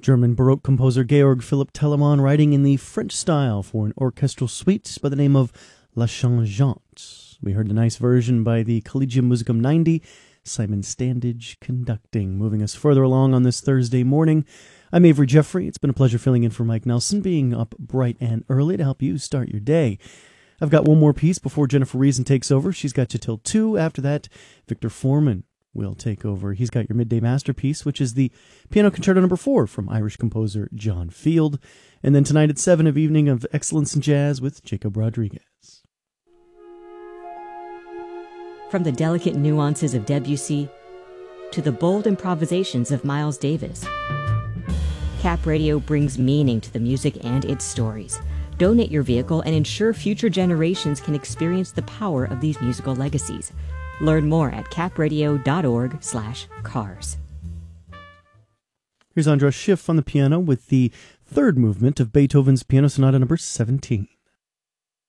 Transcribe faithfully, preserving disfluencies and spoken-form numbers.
German Baroque composer Georg Philipp Telemann writing in the French style for an orchestral suite by the name of La Changeante. We heard a nice version by the Collegium Musicum ninety, Simon Standage conducting. Moving us further along on this Thursday morning, I'm Avery Jeffrey. It's been a pleasure filling in for Mike Nelson, being up bright and early to help you start your day. I've got one more piece before Jennifer Reason takes over. She's got you till two. After that, Victor Foreman will take over. He's got your midday masterpiece, which is the Piano Concerto number four from Irish composer John Field. And then tonight at seven, of Evening of Excellence in Jazz with Jacob Rodriguez. From the delicate nuances of Debussy to the bold improvisations of Miles Davis, Cap Radio brings meaning to the music and its stories. Donate your vehicle and ensure future generations can experience the power of these musical legacies. Learn more at capradio.org slash cars. Here's Andras Schiff on the piano with the third movement of Beethoven's Piano Sonata number seventeen.